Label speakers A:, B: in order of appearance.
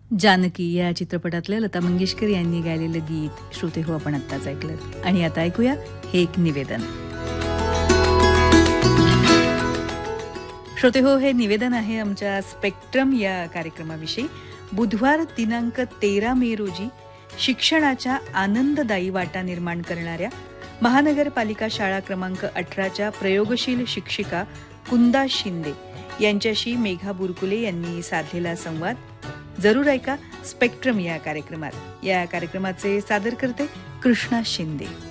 A: जानकी या चित्रपटातलं लता मंगेशकर यांनी गायलेलं गीत श्रोते हो आपण आत्ताच ऐकलं. आणि आता ऐकूया हे एक निवेदन. श्रोते हो, हे निवेदन आहे आमच्या स्पेक्ट्रम या कार्यक्रमाविषयी. बुधवार दिनांक 13 मे रोजी शिक्षणाच्या आनंददायी वाटा निर्माण करणाऱ्या महानगरपालिका शाळा क्रमांक 18च्या प्रयोगशील शिक्षिका कुंदा शिंदे यांच्याशी मेघा बुरकुले यांनी साधलेला संवाद जरूर ऐका स्पेक्ट्रम या कार्यक्रमात. या कार्यक्रमाचे सादर करते कृष्णा शिंदे.